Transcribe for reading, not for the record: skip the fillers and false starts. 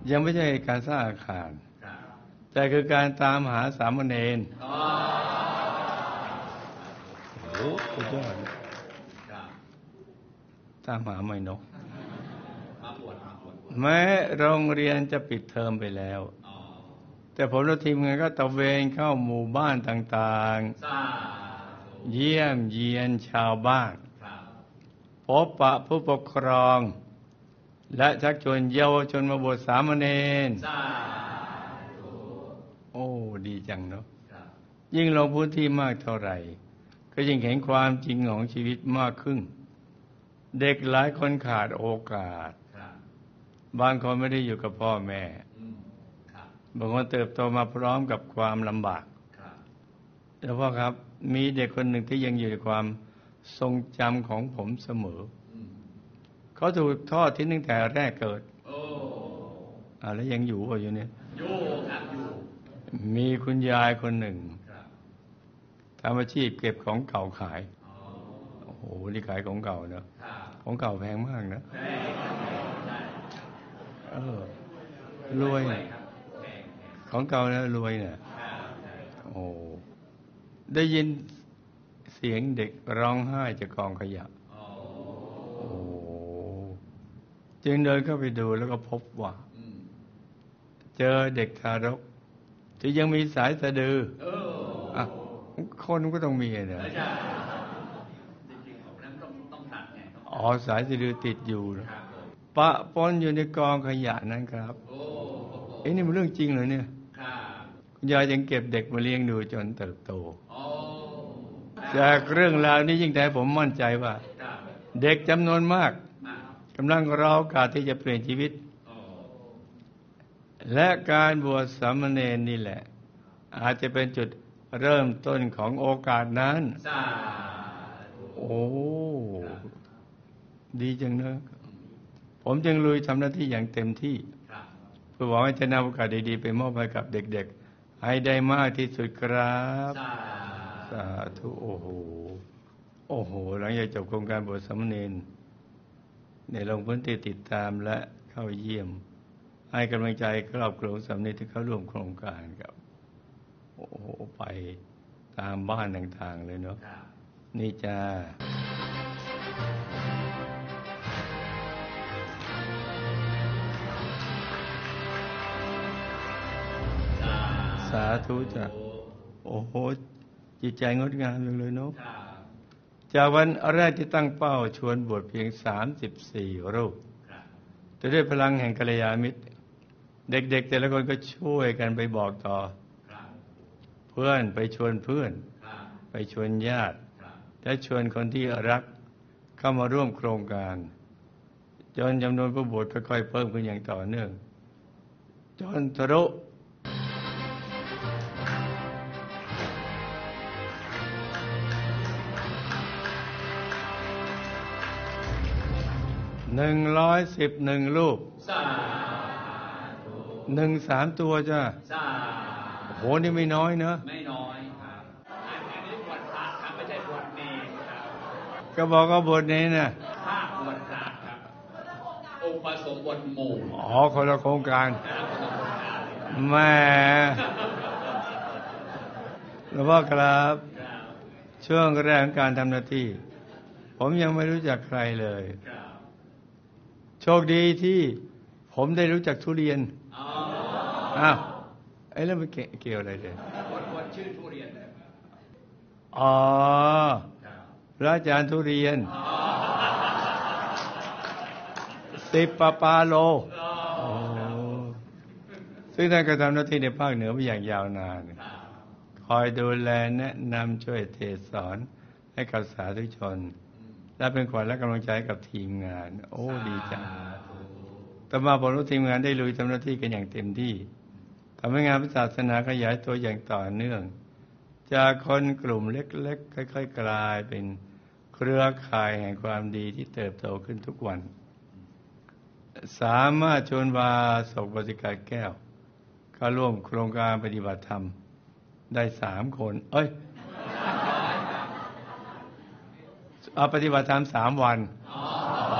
ยังไม่ใช่การสร้างอาคารแต่คือการตามหาสามเณรโอ้สุดยอดตามหาไม่นกแม้โรงเรียนจะปิดเทอมไปแล้วแต่ผมและทีมงานก็ตระเวนเข้าหมู่บ้านต่างๆเยี่ยมเยียนชาวบ้านพบปะผู้ปกครองและชักชวนเยาวชนมาบวชสามเณรโอ้ดีจังเนาะยิ่งลงพื้นที่มากเท่าไหร่ก็ยิ่งเห็นความจริงของชีวิตมากขึ้นเด็กหลายคนขาดโอกาสบางคนไม่ได้อยู่กับพ่อแม่บางคนเติบโตมาพร้อมกับความลำบากแต่พ่อครับมีเด็กคนหนึ่งที่ยังอยู่ในความทรงจำของผมเสมอเขาถูกทอดทิ้งตั้งแต่แรกเกิดแล้วยังอยู่อยู่เนี่ยอยู่ครับอยู่มีคุณยายคนหนึ่งทำอาชีพเก็บของเก่าขายโอ้โหนี่ขายของเก่าเนอะของเก่าแพงมากนะรวยของเก่านะรวยเนี่ยโอ้ได้ยินเสียงเด็กร้องไห้จากกองขยะโอ้จึงเดินเข้าไปดูแล้วก็พบว่าเจอเด็กทารกที่ยังมีสายสะดือคนก็ต้องมีเนี่ยสายสะดือติดอยู่ปะปนอยู่ในกองขยะนั้นครับนี่มันเรื่องจริงเลยเนี่ยคุณยายยังเก็บเด็กมาเลี้ยงดูจนเติบโตจากเรื่องราวนี้ยิ่งแต่ผมมั่นใจว่าเด็กจำนวนมากกำลังรอโอกาสที่จะเปลี่ยนชีวิตและการบวชสามเณรนี่แหละอาจจะเป็นจุดเริ่มต้นของโอกาสนั้นโอ้ดีจังนะผมจึงลุยทำหน้าที่อย่างเต็มที่เพื่อหวังว่าจะนำโอกาสดีๆไปมอบให้กับเด็กๆให้ได้มากที่สุดครับสาธุโอ้โหหลังจากจบโครงการบวชสามเณรในลงพื้นที่ติดตามและเข้าเยี่ยมให้กำลังใจครอบครัวสามเณรที่เข้าร่วมโครงการครับโอ้โหไปตามบ้านต่างๆเลยเนาะนี่จ้าสาธุจ้ะโอ้โหจิตใจงดงามเลยเนาะจากวันแรกที่ตั้งเป้าชวนบวชเพียง34รูปแต่ด้วยพลังแห่งกัลยาณมิตรเด็กๆแต่ละคนก็ช่วยกันไปบอกต่อเพื่อนไปชวนเพื่อนไปชวนญาติและชวนคนที่รักเข้ามาร่วมโครงการจนจำนวนผู้บวชค่อยๆเพิ่มขึ้นอย่างต่อเนื่องจนทะลุ111รูป13ตัวจ้ะโอ้โหนี่ไม่น้อยนะไม่น้อยครับอันนี้บวชพระครับไม่ใช่บวชเนรครับก็บอกว่าบวชเนรน่ะภาคบวชพระครับอุปสมบทหมู่คนละโครงการแม่หลวงพ่อครับช่วงแรกของการทำหน้าที่ผมยังไม่รู้จักใครเลยโชคดีที่ผมได้รู้จักทุเรียนแล้วมันเกี่ยวอะไรเลยคนชื่อทุเรียนพระอาจารย์ทุเรียน10 ปาโลซึ่งท่านก็ทำหน้าที่ในภาคเหนือมาอย่างยาวนานคอยดูแลแนะนำช่วยเทศสอนให้กับสาธุชนและเป็นขวัญและกำลังใจกับทีมงานโอ้ดีจังต่อมาผมรู้ทีมงานได้ลุยทำหน้าที่กันอย่างเต็มที่ทำให้งานศาสนาขยายตัวอย่างต่อเนื่องจากคนกลุ่มเล็กๆค่อยๆกลายเป็นเครือข่ายแห่งความดีที่เติบโตขึ้นทุกวันสามารถชวนวาสกบริการแก้วเข้าร่วมโครงการปฏิบัติธรรมได้3 คนปฏิบัติธรรม3 วัน